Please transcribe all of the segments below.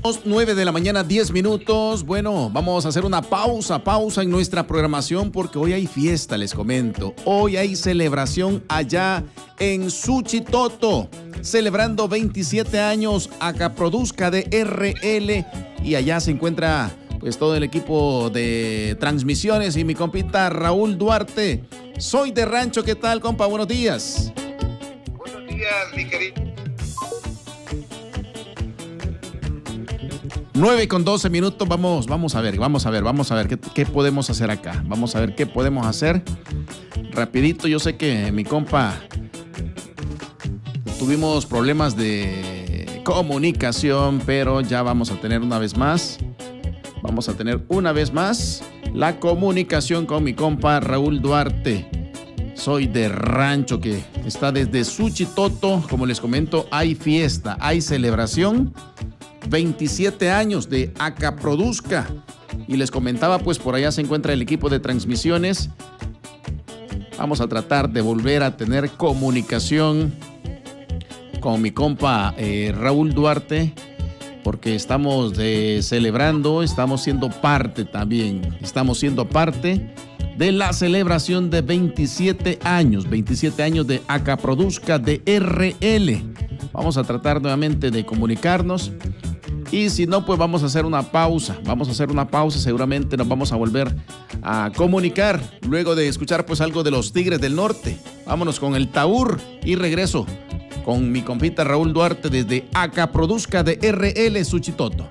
9 de la mañana, 10 minutos. Bueno, vamos a hacer una pausa en nuestra programación porque hoy hay fiesta, les comento. Hoy hay celebración allá en Suchitoto, celebrando 27 años Acaproduzca de RL, y allá se encuentra pues todo el equipo de transmisiones y mi compita Raúl Duarte. Soy de Rancho, ¿qué tal, compa? Buenos días. Buenos días, mi querido. 9:12 minutos, vamos a ver qué podemos hacer acá. Vamos a ver qué podemos hacer. Rapidito, yo sé que mi compa tuvimos problemas de comunicación, pero ya vamos a tener una vez más la comunicación con mi compa Raúl Duarte. Soy de Rancho, que está desde Suchitoto. Como les comento, hay fiesta, hay celebración. 27 años de Acaproduzca. Y les comentaba, pues por allá se encuentra el equipo de transmisiones. Vamos a tratar de volver a tener comunicación con mi compa Raúl Duarte, porque estamos celebrando, estamos siendo parte de la celebración de 27 años de Acaproduzca de RL. Vamos a tratar nuevamente de comunicarnos. Y si no, pues vamos a hacer una pausa. Seguramente nos vamos a volver a comunicar luego de escuchar pues algo de los Tigres del Norte. Vámonos con el Taur y regreso con mi compita Raúl Duarte desde Acaproduzca de RL Suchitoto.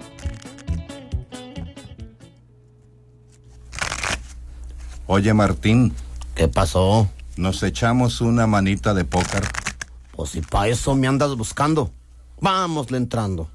Oye, Martín. ¿Qué pasó? ¿Nos echamos una manita de póker? Pues si para eso me andas buscando. Vámosle entrando.